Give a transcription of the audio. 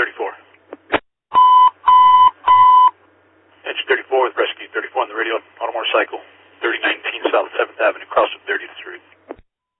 34. Engine 34 with Rescue 34 on the radio, auto motorcycle, 3019 South 7th Avenue, cross of 33.